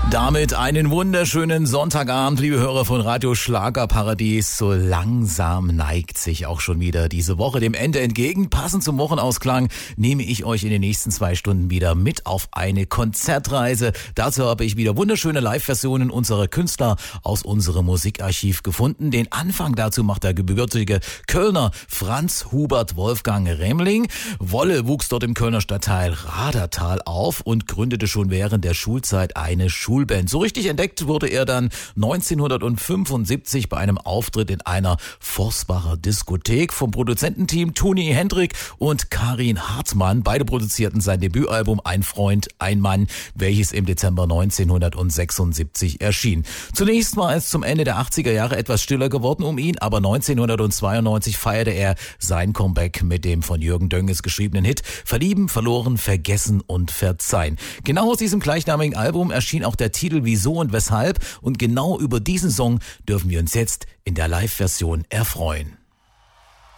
Damit einen wunderschönen Sonntagabend, liebe Hörer von Radio Schlagerparadies. So langsam neigt sich auch schon wieder diese Woche dem Ende entgegen. Passend zum Wochenausklang nehme ich euch in den nächsten 2 Stunden wieder mit auf eine Konzertreise. Dazu habe ich wieder wunderschöne Live-Versionen unserer Künstler aus unserem Musikarchiv gefunden. Den Anfang dazu macht der gebürtige Kölner Franz Hubert Wolfgang Remling. Wolle wuchs dort im Kölner Stadtteil Radertal auf und gründete schon während der Schulzeit eine Schulband. So richtig entdeckt wurde er dann 1975 bei einem Auftritt in einer Vorsbacher Diskothek vom Produzententeam Toni Hendrik und Karin Hartmann. Beide produzierten sein Debütalbum Ein Freund, ein Mann, welches im Dezember 1976 erschien. Zunächst war es zum Ende der 80er Jahre etwas stiller geworden um ihn, aber 1992 feierte er sein Comeback mit dem von Jürgen Dönges geschriebenen Hit Verlieben, Verloren, Vergessen und Verzeihen. Genau aus diesem gleichnamigen Album erschien auch der Titel Wieso und Weshalb, und genau über diesen Song dürfen wir uns jetzt in der Live-Version erfreuen.